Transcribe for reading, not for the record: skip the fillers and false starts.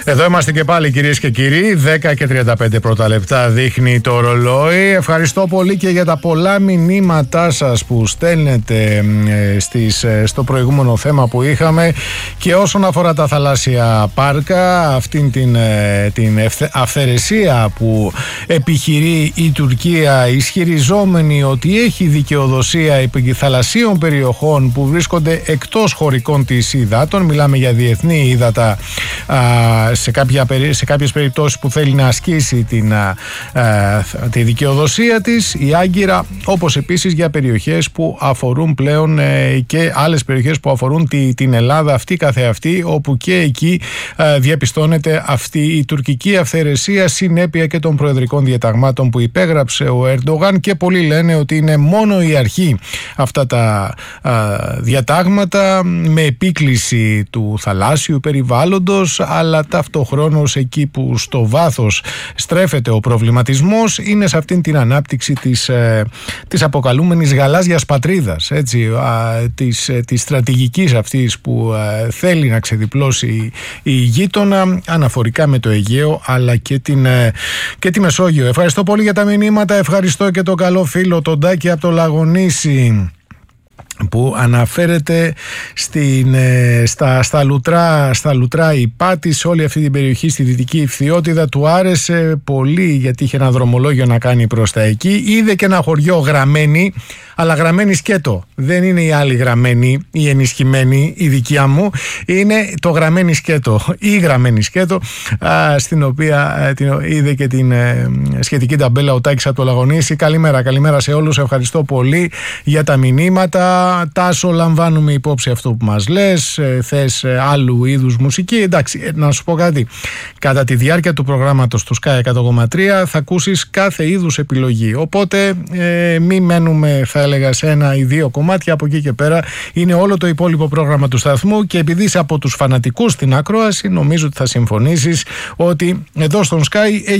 Εδώ είμαστε και πάλι, κυρίες και κύριοι. 10:35 πρώτα λεπτά δείχνει το ρολόι. Ευχαριστώ πολύ και για τα πολλά μηνύματά σας που στέλνετε στο προηγούμενο θέμα που είχαμε και όσον αφορά τα θαλάσσια πάρκα, αυτήν την αυθαιρεσία που επιχειρεί η Τουρκία, ισχυριζόμενη ότι έχει δικαιοδοσία επί θαλασσίων περιοχών που βρίσκονται εκτός χωρικών της υδάτων. Μιλάμε για διεθνή ύδατα σε κάποιες περιπτώσεις που θέλει να ασκήσει τη δικαιοδοσία της, η Άγκυρα, όπως επίσης για περιοχές που αφορούν πλέον και άλλες περιοχές που αφορούν την Ελλάδα αυτή καθεαυτή, όπου και εκεί διαπιστώνεται αυτή η τουρκική αυθαιρεσία, συνέπεια και των προεδρικών διαταγμάτων που υπέγραψε ο Ερντογάν, και πολλοί λένε ότι είναι μόνο η αρχή αυτά τα διατάγματα με επίκληση του θαλάσσιου περιβάλλοντος, αλλά ταυτοχρόνως εκεί που στο βάθος στρέφεται ο προβληματισμός είναι σε αυτήν την ανάπτυξη της αποκαλούμενης γαλάζιας πατρίδας, έτσι, της στρατηγικής αυτής που θέλει να ξεδιπλώσει η γείτονα αναφορικά με το Αιγαίο αλλά και τη Μεσόγειο. Ευχαριστώ πολύ για τα μηνύματα. Ευχαριστώ και τον καλό φίλο τον Τάκη από το Λαγονήσι που αναφέρεται στα Λουτρά Υπάτη, σε όλη αυτή την περιοχή στη Δυτική Ιφθυότητα. Του άρεσε πολύ γιατί είχε ένα δρομολόγιο να κάνει προς τα εκεί. Είδε και ένα χωριό Γραμμένη, αλλά Γραμμένη σκέτο. Δεν είναι η άλλη Γραμμένη, η ενισχυμένη, η δικιά μου. Είναι το Γραμμένη σκέτο, η Γραμμένη σκέτο, στην οποία είδε και την σχετική ταμπέλα ο Τάκης από το Λαγονήσι. Καλημέρα σε όλους. Ευχαριστώ πολύ για τα μηνύματα. Τάσο, λαμβάνουμε υπόψη αυτό που μας λες. Θες άλλου είδους μουσική? Εντάξει, να σου πω κάτι. Κατά τη διάρκεια του προγράμματος του Sky 100,3 θα ακούσεις κάθε είδους επιλογή. Οπότε μη μένουμε, θα έλεγα, σε ένα ή δύο κομμάτια. Από εκεί και πέρα είναι όλο το υπόλοιπο πρόγραμμα του σταθμού, και επειδή είσαι από τους φανατικούς στην ακρόαση, νομίζω ότι θα συμφωνήσεις ότι εδώ στον Sky